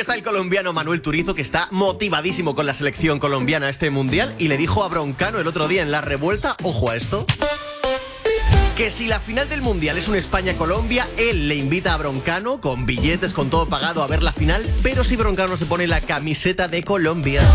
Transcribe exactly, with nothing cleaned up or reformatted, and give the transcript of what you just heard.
está el colombiano Manuel Turizo, que está motivadísimo con la selección colombiana a este mundial, y le dijo a Broncano el otro día en La Revuelta, ojo a esto, que si la final del mundial es un España-Colombia, él le invita a Broncano con billetes, con todo pagado, a ver la final, pero si Broncano se pone la camiseta de Colombia.